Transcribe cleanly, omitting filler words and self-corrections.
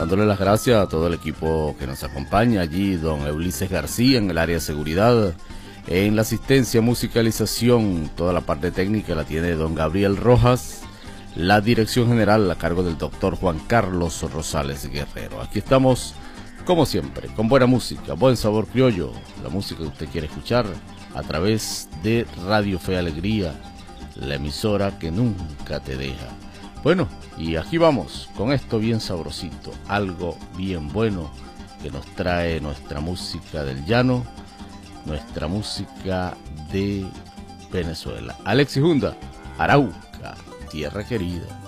dándole las gracias a todo el equipo que nos acompaña allí, don Ulises García en el área de seguridad, en la asistencia, musicalización, toda la parte técnica la tiene don Gabriel Rojas, la dirección general a cargo del doctor Juan Carlos Rosales Guerrero. Aquí estamos, como siempre, con buena música, buen sabor criollo, la música que usted quiere escuchar a través de Radio Fe y Alegría, la emisora que nunca te deja. Bueno, y aquí vamos con esto bien sabrosito, algo bien bueno que nos trae nuestra música del llano, nuestra música de Venezuela. Alexis Hunda, Arauca, tierra querida.